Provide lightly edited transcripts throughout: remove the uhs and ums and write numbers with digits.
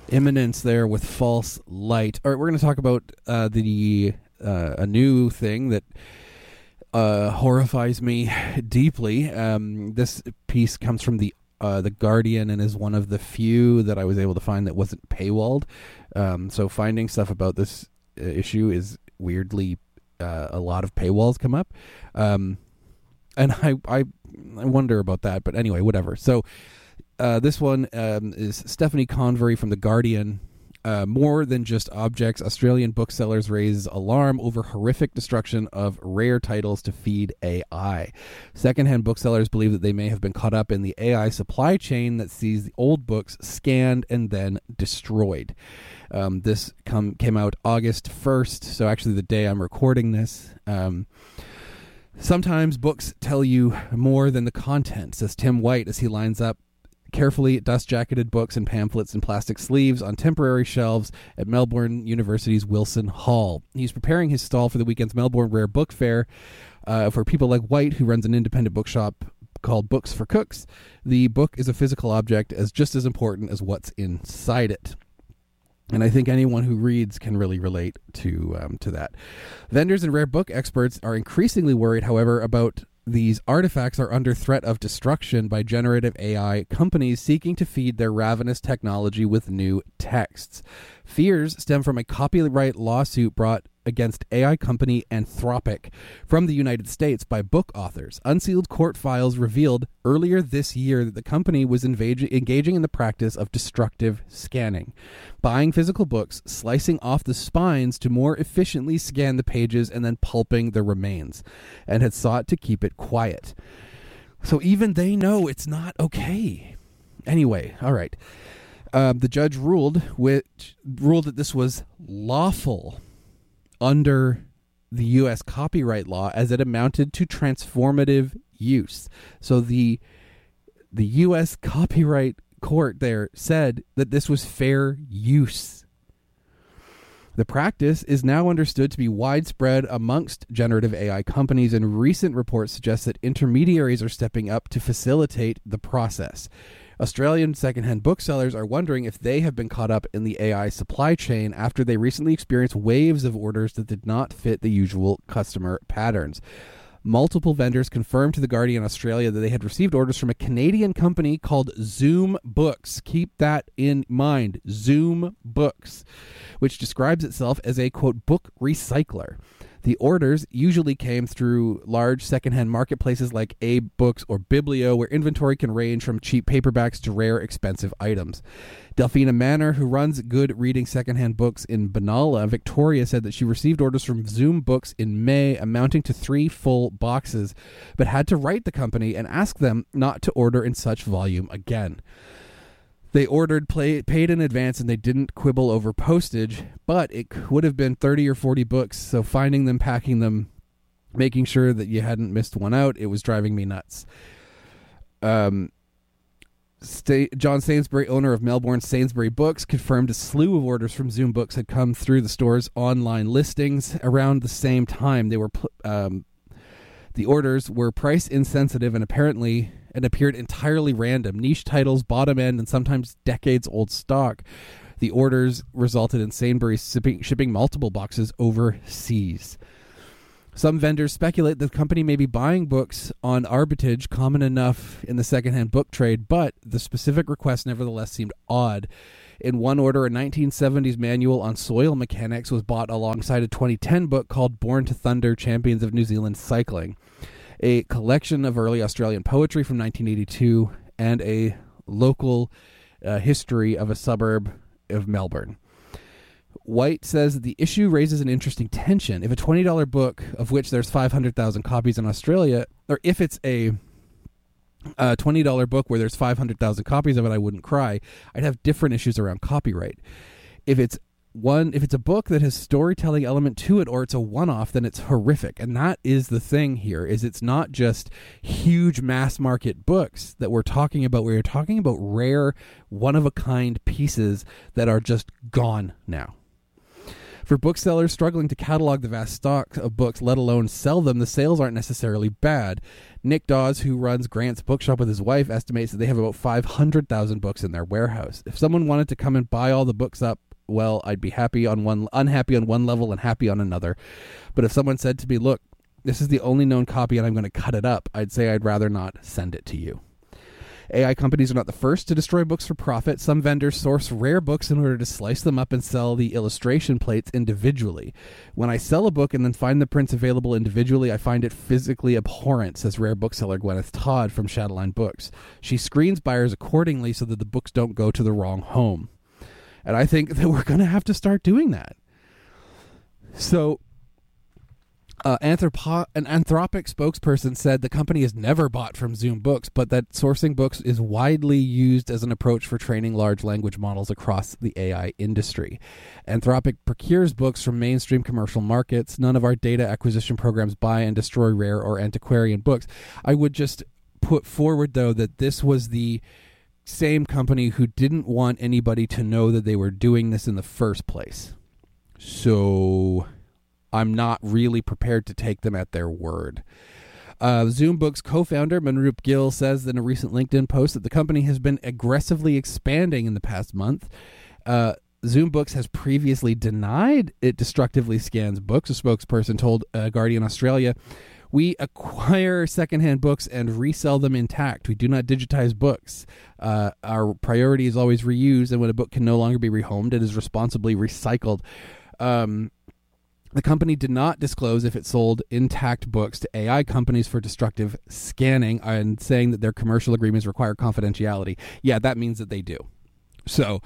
Imminence there with False Light. All right, we're going to talk about a new thing that horrifies me deeply. This piece comes from the Guardian and is one of the few that I was able to find that wasn't paywalled. So finding stuff about this issue is weirdly a lot of paywalls come up, and I wonder about that. But anyway, whatever. So this one is Stephanie Convery from the Guardian. More than just objects, Australian booksellers raise alarm over horrific destruction of rare titles to feed AI. Secondhand booksellers believe that they may have been caught up in the AI supply chain that sees the old books scanned and then destroyed. This came out August 1st, so actually the day I'm recording this. Sometimes books tell you more than the content, says Tim White as he lines up carefully dust-jacketed books and pamphlets in plastic sleeves on temporary shelves at Melbourne University's Wilson Hall. He's preparing his stall for the weekend's Melbourne Rare Book Fair. For people like White, who runs an independent bookshop called Books for Cooks, the book is a physical object just as important as what's inside it. And I think anyone who reads can really relate to that. Vendors and rare book experts are increasingly worried, however, about these artifacts are under threat of destruction by generative AI companies seeking to feed their ravenous technology with new texts. Fears stem from a copyright lawsuit brought against AI company Anthropic from the United States by book authors. Unsealed court files revealed earlier this year that the company was engaging in the practice of destructive scanning, buying physical books, slicing off the spines to more efficiently scan the pages, and then pulping the remains, and had sought to keep it quiet. So even they know it's not okay. Anyway, all right. The judge ruled that this was lawful under the U.S. copyright law as it amounted to transformative use. So the U.S. copyright court there said that this was fair use. The practice is now understood to be widespread amongst generative AI companies, and recent reports suggest that intermediaries are stepping up to facilitate the process. Australian secondhand booksellers are wondering if they have been caught up in the AI supply chain after they recently experienced waves of orders that did not fit the usual customer patterns. Multiple vendors confirmed to The Guardian Australia that they had received orders from a Canadian company called Zoom Books. Keep that in mind, Zoom Books, which describes itself as a, quote, book recycler. The orders usually came through large secondhand marketplaces like Abe Books or Biblio, where inventory can range from cheap paperbacks to rare, expensive items. Delphina Manor, who runs Good Reading Secondhand Books in Benalla, Victoria, said that she received orders from Zoom Books in May amounting to 3 full boxes, but had to write the company and ask them not to order in such volume again. They ordered, paid in advance, and they didn't quibble over postage, but it would have been 30 or 40 books, so finding them, packing them, making sure that you hadn't missed one out, it was driving me nuts. John Sainsbury, owner of Melbourne Sainsbury Books, confirmed a slew of orders from Zoom Books had come through the store's online listings around the same time. They were the orders were price insensitive and appeared entirely random. Niche titles, bottom end, and sometimes decades-old stock. The orders resulted in Sainsbury's shipping multiple boxes overseas. Some vendors speculate that the company may be buying books on arbitrage, common enough in the secondhand book trade, but the specific request nevertheless seemed odd. In one order, a 1970s manual on soil mechanics was bought alongside a 2010 book called Born to Thunder, Champions of New Zealand Cycling, a collection of early Australian poetry from 1982, and a local history of a suburb of Melbourne. White says that the issue raises an interesting tension. If a $20 book, of which there's 500,000 copies in Australia, or if it's a $20 book where there's 500,000 copies of it, I wouldn't cry. I'd have different issues around copyright. If it's a book that has storytelling element to it, or it's a one-off, then it's horrific. And that is the thing here, is it's not just huge mass market books that we're talking about. We're talking about rare, one-of-a-kind pieces that are just gone now. For booksellers struggling to catalog the vast stock of books, let alone sell them, the sales aren't necessarily bad. Nick Dawes, who runs Grant's Bookshop with his wife, estimates that they have about 500,000 books in their warehouse. If someone wanted to come and buy all the books up, well, I'd be unhappy on one level and happy on another. But if someone said to me, look, this is the only known copy and I'm going to cut it up, I'd say I'd rather not send it to you. AI companies are not the first to destroy books for profit. Some vendors source rare books in order to slice them up and sell the illustration plates individually. When I sell a book and then find the prints available individually, I find it physically abhorrent, says rare bookseller Gwyneth Todd from Shadowline Books. She screens buyers accordingly so that the books don't go to the wrong home. And I think that we're going to have to start doing that. So an Anthropic spokesperson said the company has never bought from Zoom Books, but that sourcing books is widely used as an approach for training large language models across the AI industry. Anthropic procures books from mainstream commercial markets. None of our data acquisition programs buy and destroy rare or antiquarian books. I would just put forward, though, that this was the same company who didn't want anybody to know that they were doing this in the first place. So I'm not really prepared to take them at their word. Zoom Books co-founder Manroop Gill says in a recent LinkedIn post that the company has been aggressively expanding in the past month. Zoom Books has previously denied it destructively scans books. A spokesperson told Guardian Australia, "We acquire secondhand books and resell them intact. We do not digitize books. Our priority is always reuse, and when a book can no longer be rehomed, it is responsibly recycled." The company did not disclose if it sold intact books to AI companies for destructive scanning, and saying that their commercial agreements require confidentiality. Yeah, that means that they do. So,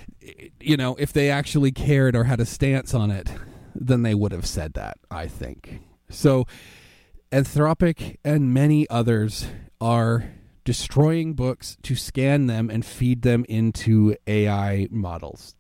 if they actually cared or had a stance on it, then they would have said that, I think. So, Anthropic and many others are destroying books to scan them and feed them into AI models.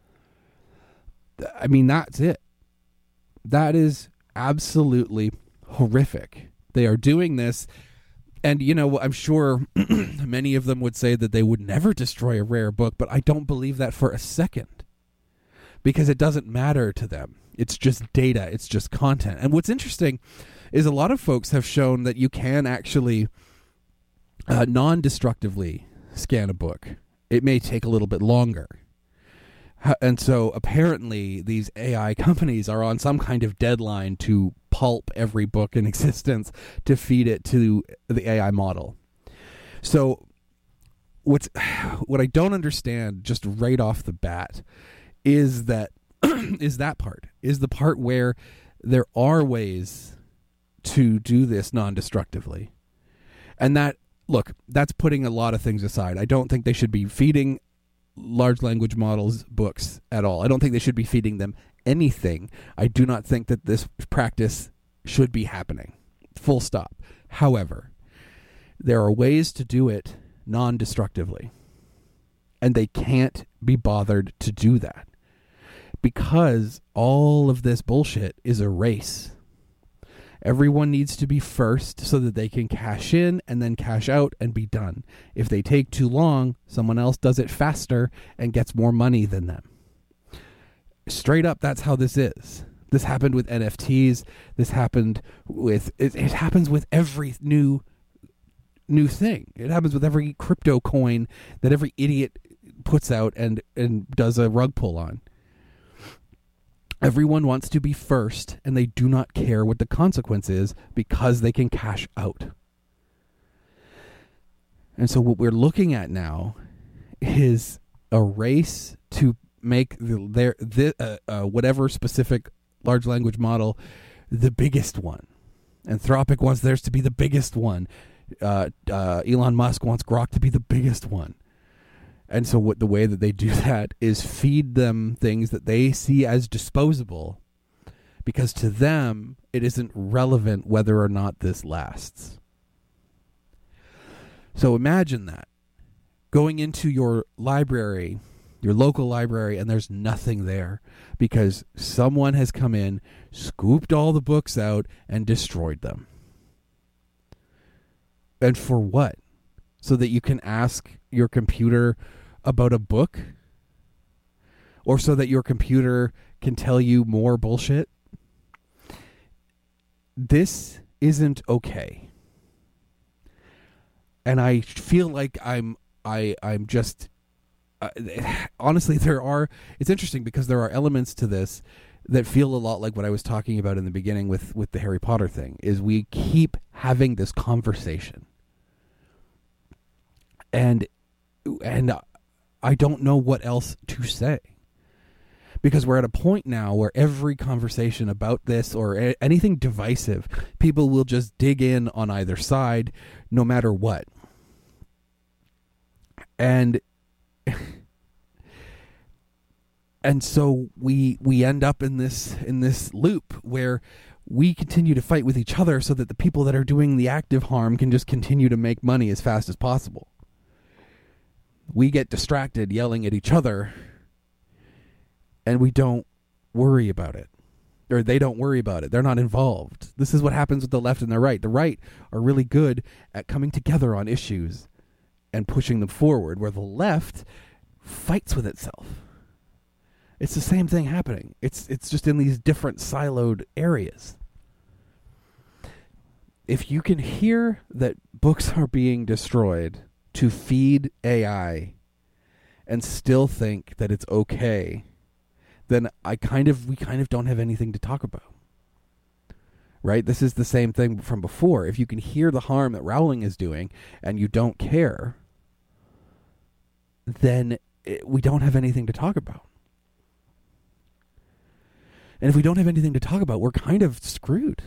I mean, that's it. That is absolutely horrific. They are doing this, and I'm sure many of them would say that they would never destroy a rare book, but I don't believe that for a second, because it doesn't matter to them. It's just data. It's just content. And what's interesting is a lot of folks have shown that you can actually non-destructively scan a book. It may take a little bit longer. And so apparently these AI companies are on some kind of deadline to pulp every book in existence to feed it to the AI model. So what I don't understand just right off the bat is that is the part where there are ways to do this non-destructively. And that's putting a lot of things aside. I don't think they should be feeding large language models books at all. I don't think they should be feeding them anything. I do not think that this practice should be happening. Full stop. However, there are ways to do it non-destructively, and they can't be bothered to do that because all of this bullshit is a race. Everyone needs to be first so that they can cash in and then cash out and be done. If they take too long, someone else does it faster and gets more money than them. Straight up, that's how this is. This happened with NFTs. This happened with... It happens with every new thing. It happens with every crypto coin that every idiot puts out and does a rug pull on. Everyone wants to be first, and they do not care what the consequence is because they can cash out. And so what we're looking at now is a race to make whatever specific large language model the biggest one. Anthropic wants theirs to be the biggest one. Elon Musk wants Grok to be the biggest one. And so the way that they do that is feed them things that they see as disposable, because to them it isn't relevant whether or not this lasts. So imagine that. Going into your library, your local library, and there's nothing there because someone has come in, scooped all the books out, and destroyed them. And for what? So that you can ask your computer about a book? Or so that your computer can tell you more bullshit. This isn't okay. And I feel like I'm just honestly, it's interesting because there are elements to this that feel a lot like what I was talking about in the beginning with the Harry Potter thing, is we keep having this conversation. And I don't know what else to say. Because we're at a point now where every conversation about this or anything divisive, people will just dig in on either side, no matter what. And so we end up in this loop where we continue to fight with each other so that the people that are doing the active harm can just continue to make money as fast as possible. We get distracted yelling at each other, and we don't worry about it. Or they don't worry about it. They're not involved. This is what happens with the left and the right. The right are really good at coming together on issues and pushing them forward, where the left fights with itself. It's the same thing happening. It's just in these different siloed areas. If you can hear that books are being destroyed to feed AI and still think that it's okay, then we kind of don't have anything to talk about. Right? This is the same thing from before. If you can hear the harm that Rowling is doing and you don't care, then we don't have anything to talk about. And if we don't have anything to talk about, we're kind of screwed.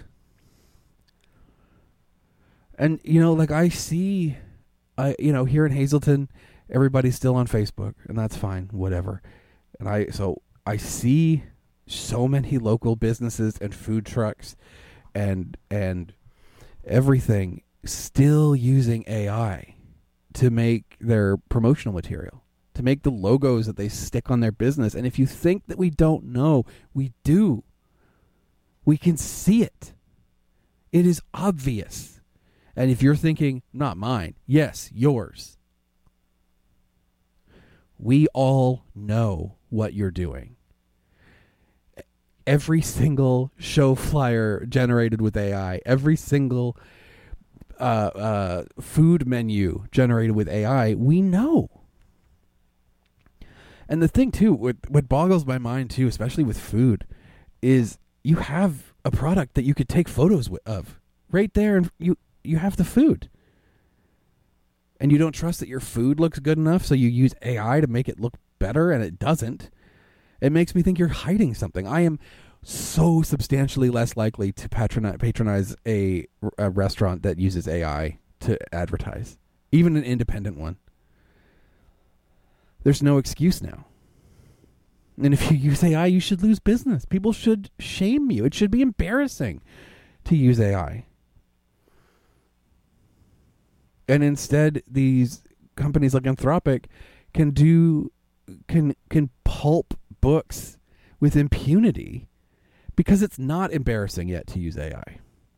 And, like I see, here in Hazleton, everybody's still on Facebook, and that's fine, whatever. And I see so many local businesses and food trucks and everything still using AI to make their promotional material, to make the logos that they stick on their business. And if you think that we don't know, we do. We can see it. It is obvious. And if you're thinking, not mine, yes, yours. We all know what you're doing. Every single show flyer generated with AI, every single food menu generated with AI, we know. And the thing, too, what boggles my mind, too, especially with food, is you have a product that you could take photos of right there, and you have the food. And you don't trust that your food looks good enough, so you use AI to make it look better, and it doesn't. It makes me think you're hiding something. I am so substantially less likely to patronize a restaurant that uses AI to advertise, even an independent one. There's no excuse now. And if you use AI, you should lose business. People should shame you. It should be embarrassing to use AI. And instead, these companies like Anthropic can pulp books with impunity because it's not embarrassing yet to use AI.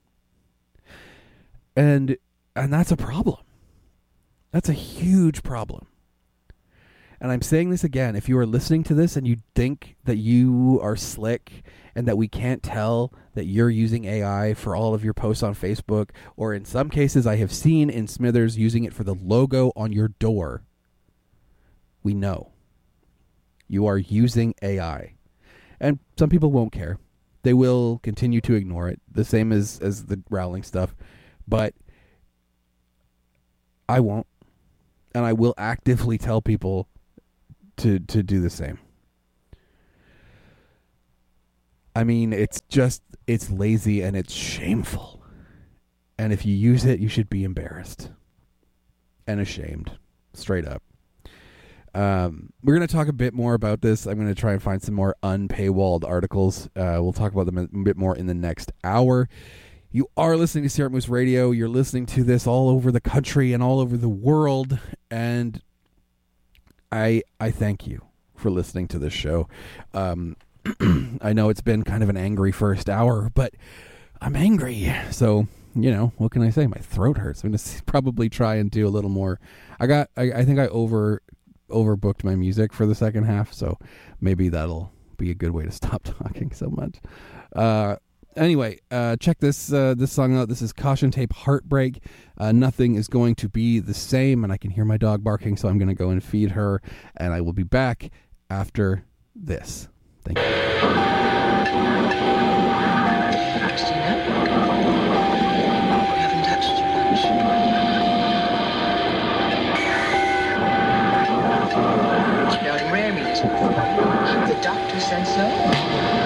And that's a problem. That's a huge problem. And I'm saying this again, if you are listening to this and you think that you are slick and that we can't tell that you're using AI for all of your posts on Facebook, or in some cases I have seen in Smithers using it for the logo on your door, we know. You are using AI. And some people won't care. They will continue to ignore it, the same as the Rowling stuff. But I won't. And I will actively tell people to do the same. I mean, it's lazy and it's shameful. And if you use it, you should be embarrassed and ashamed, straight up. We're going to talk a bit more about this. I'm going to try and find some more unpaywalled articles. We'll talk about them a bit more in the next hour. You are listening to Sierra Moose Radio. You're listening to this all over the country and all over the world. And I thank you for listening to this show. I know it's been kind of an angry first hour, but I'm angry. So, what can I say? My throat hurts. I'm going to probably try and do a little more. I think I overbooked my music for the second half, so maybe that'll be a good way to stop talking so much. Anyway, check this song out. This is Caution Tape Heartbreak. Nothing is going to be the same, and I can hear my dog barking, so I'm going to go and feed her, and I will be back after this. Thank you. Christina? You haven't touched your lunch. It's not rare meat. The doctor said so.